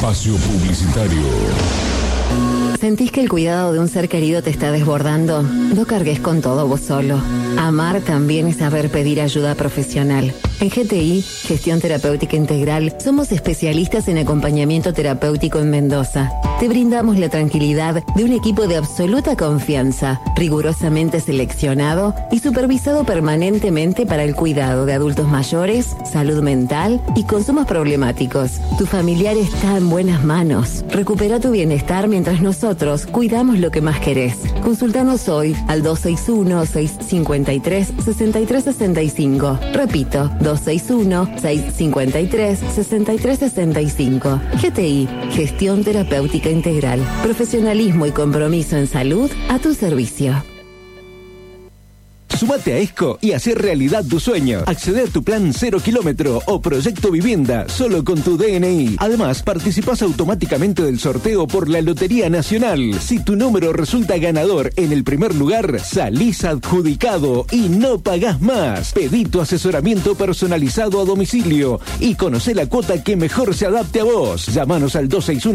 Espacio publicitario. ¿Sentís que el cuidado de un ser querido te está desbordando? No cargues con todo vos solo. Amar también es saber pedir ayuda profesional. En GTI, Gestión Terapéutica Integral, somos especialistas en acompañamiento terapéutico en Mendoza. Te brindamos la tranquilidad de un equipo de absoluta confianza, rigurosamente seleccionado y supervisado permanentemente para el cuidado de adultos mayores, salud mental y consumos problemáticos. Tu familiar está en buenas manos. Recupera tu bienestar mientras nosotros cuidamos lo que más querés. Consultanos hoy al 261-653-6365. Repito, 261-653-6365. GTI, Gestión Terapéutica Integral. Profesionalismo y compromiso en salud a tu servicio. Sumate a ESCO y hacer realidad tu sueño. Accede a tu plan 0 kilómetro o proyecto vivienda solo con tu DNI. Además, participás automáticamente del sorteo por la Lotería Nacional. Si tu número resulta ganador en el primer lugar, salís adjudicado y no pagás más. Pedí tu asesoramiento personalizado a domicilio y conocé la cuota que mejor se adapte a vos. Llámanos al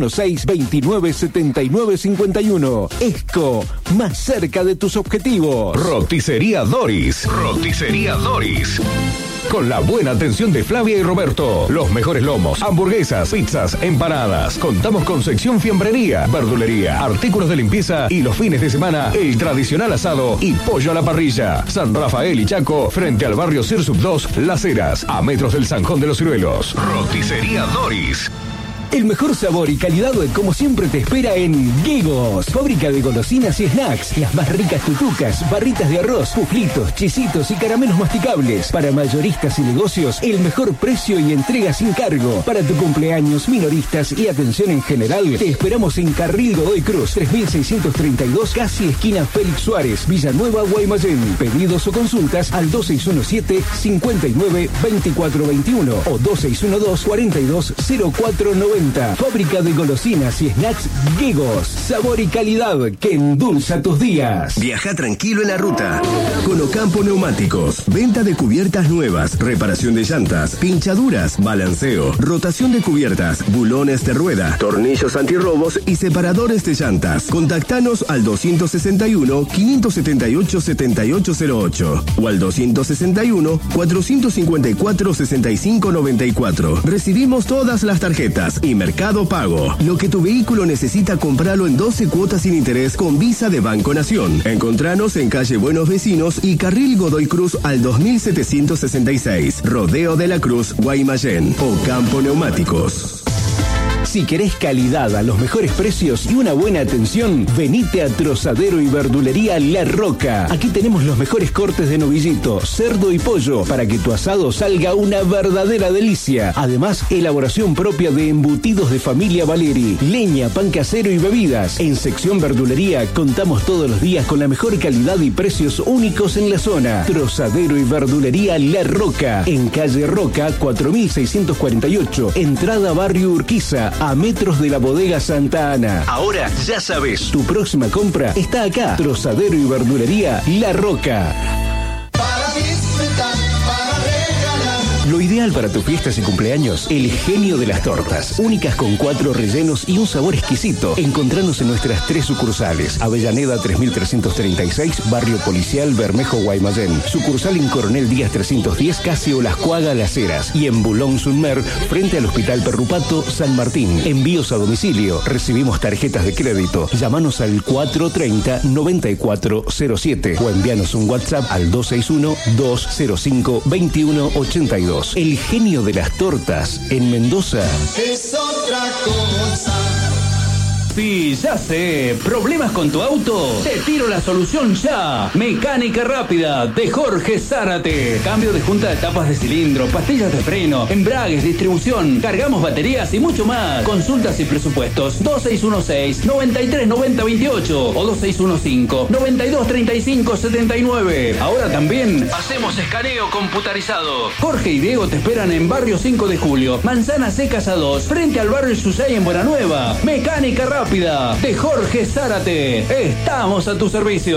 2616-297951. ESCO, más cerca de tus objetivos. Roticería Doris. Roticería Doris. Con la buena atención de Flavia y Roberto. Los mejores lomos, hamburguesas, pizzas, empanadas. Contamos con sección fiambrería, verdulería, artículos de limpieza y los fines de semana, el tradicional asado y pollo a la parrilla. San Rafael y Chaco, frente al barrio Cirsub 2, Las Heras, a metros del Zanjón de los Ciruelos. Roticería Doris. El mejor sabor y calidad, como siempre, te espera en Guigos, fábrica de golosinas y snacks. Las más ricas tutucas, barritas de arroz, puflitos, chisitos y caramelos masticables. Para mayoristas y negocios, el mejor precio y entrega sin cargo. Para tu cumpleaños, minoristas y atención en general, te esperamos en Carril Godoy Cruz, 3632, casi esquina Félix Suárez, Villanueva, Guaymallén. Pedidos o consultas al 2617-592421 o 2612-420490. Fábrica de golosinas y snacks Guigos. Sabor y calidad que endulza tus días. Viaja tranquilo en la ruta. Con Ocampo Neumáticos. Venta de cubiertas nuevas, reparación de llantas, pinchaduras, balanceo, rotación de cubiertas, bulones de rueda, tornillos antirrobos y separadores de llantas. Contactanos al 261-578-7808 o al 261-454-6594. Recibimos todas las tarjetas y Mercado Pago. Lo que tu vehículo necesita, compralo en 12 cuotas sin interés con Visa de Banco Nación. Encontranos en calle Buenos Vecinos y Carril Godoy Cruz al 2766. Rodeo de la Cruz, Guaymallén. Ocampo Neumáticos. Si querés calidad a los mejores precios y una buena atención, venite a Trozadero y Verdulería La Roca. Aquí tenemos los mejores cortes de novillito, cerdo y pollo para que tu asado salga una verdadera delicia. Además, elaboración propia de embutidos de familia Valeri, leña, pan casero y bebidas. En sección verdulería contamos todos los días con la mejor calidad y precios únicos en la zona. Trozadero y Verdulería La Roca, en calle Roca 4648, entrada Barrio Urquiza, a metros de la bodega Santa Ana. Ahora ya sabes, tu próxima compra está acá. Trozadero y Verdulería La Roca. Lo ideal para tus fiestas y cumpleaños, el genio de las tortas. Únicas con 4 rellenos y un sabor exquisito. Encontranos en nuestras 3 sucursales. Avellaneda 3336, Barrio Policial, Bermejo, Guaymallén. Sucursal en Coronel Díaz 310, casi Olascuaga, Las Heras. Y en Boulogne-sur-Mer, frente al Hospital Perrupato, San Martín. Envíos a domicilio. Recibimos tarjetas de crédito. Llámanos al 430-9407 o envíanos un WhatsApp al 261-205-2182. El genio de las tortas en Mendoza. Es otra cosa. Sí, ya sé. ¿Problemas con tu auto? Te tiro la solución ya. Mecánica rápida de Jorge Zárate. Cambio de junta de tapas de cilindro, pastillas de freno, embragues, distribución, cargamos baterías y mucho más. Consultas y presupuestos 2616-939028 o 2615-923579. Ahora también hacemos escaneo computarizado. Jorge y Diego te esperan en Barrio 5 de Julio, Manzana Secas a 2, frente al barrio Susay en Buenanueva. Mecánica rápida de Jorge Zárate. Estamos a tu servicio.